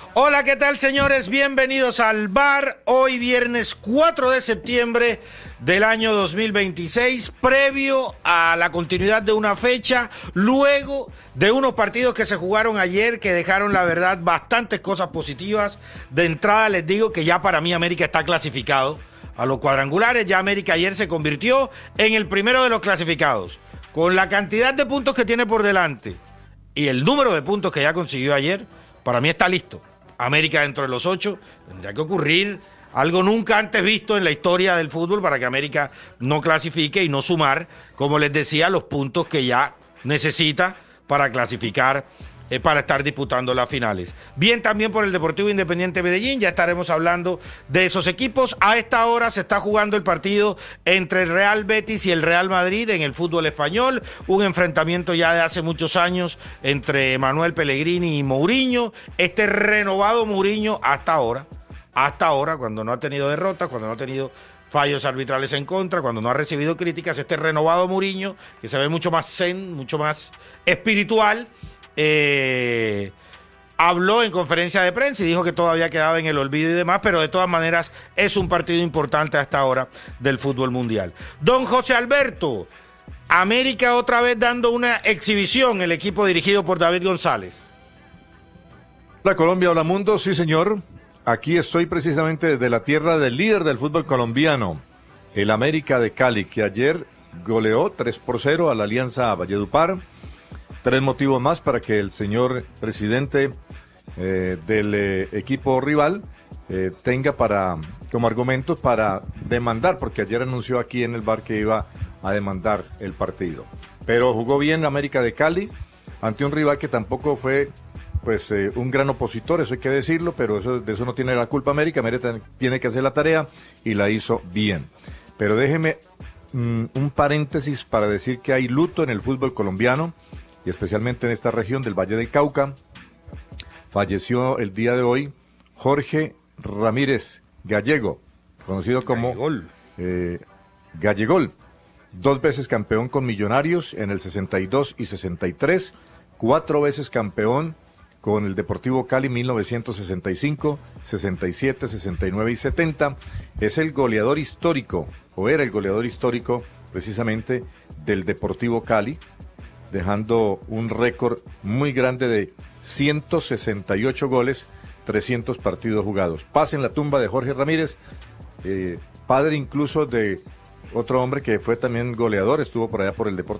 Hola, ¿qué tal, señores? Bienvenidos al bar. Hoy viernes 4 de septiembre del año 2026, previo a la continuidad de una fecha, luego de unos partidos que se jugaron ayer que dejaron, la verdad, bastantes cosas positivas. De entrada les digo que ya para mí América está clasificado a los cuadrangulares. Ya América ayer se convirtió en el primero de los clasificados. Con la cantidad de puntos que tiene por delante y el número de puntos que ya consiguió ayer, para mí está listo. América dentro de los 8, tendría que ocurrir algo nunca antes visto en la historia del fútbol para que América no clasifique y no sumar, como les decía, los puntos que ya necesita para clasificar, para estar disputando las finales. Bien también por el Deportivo Independiente Medellín, ya estaremos hablando de esos equipos. A esta hora se está jugando el partido entre el Real Betis y el Real Madrid en el fútbol español, un enfrentamiento ya de hace muchos años entre Manuel Pellegrini y Mourinho. Este renovado Mourinho hasta ahora, cuando no ha tenido derrotas, cuando no ha tenido fallos arbitrales en contra, cuando no ha recibido críticas, este renovado Mourinho, que se ve mucho más zen, mucho más espiritual, habló en conferencia de prensa y dijo que todo había quedado en el olvido y demás, pero de todas maneras es un partido importante a esta hora del fútbol mundial. Don José Alberto, América otra vez dando una exhibición, el equipo dirigido por David González. Hola Colombia, hola mundo, sí señor. Aquí estoy precisamente desde la tierra del líder del fútbol colombiano, el América de Cali, que ayer goleó 3-0 a la Alianza Valledupar. 3 motivos más para que el señor presidente del equipo rival tenga como argumentos para demandar, porque ayer anunció aquí en el bar que iba a demandar el partido. Pero jugó bien América de Cali ante un rival que tampoco fue un gran opositor, eso hay que decirlo, pero de eso no tiene la culpa América. América tiene que hacer la tarea y la hizo bien. Pero déjeme un paréntesis para decir que hay luto en el fútbol colombiano, y especialmente en esta región del Valle del Cauca. Falleció el día de hoy Jorge Ramírez Gallego, conocido como Gallegol, 2 veces campeón con Millonarios en el 62 y 63, 4 veces campeón con el Deportivo Cali 1965, 67, 69 y 70. Es el goleador histórico, o era el goleador histórico precisamente del Deportivo Cali, dejando un récord muy grande de 168 goles, 300 partidos jugados. Paz en la tumba de Jorge Ramírez, padre incluso de otro hombre que fue también goleador, estuvo por allá por el Deportivo